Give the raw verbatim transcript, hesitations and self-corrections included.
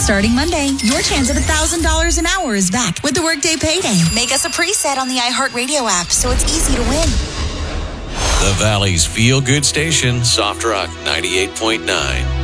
Starting Monday, your chance at one thousand dollars an hour is back with the Workday Payday. Make us a preset on the iHeartRadio app so it's easy to win. The Valley's feel-good station, Soft Rock ninety-eight point nine.